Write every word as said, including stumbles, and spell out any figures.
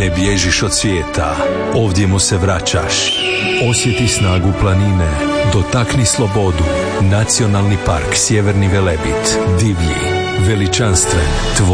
Ne bježiš od svijeta, ovdje mu se vraćaš. Osjeti snagu planine, dotakni slobodu. Nacionalni park Sjeverni Velebit, divlji, veličanstven, tvoj.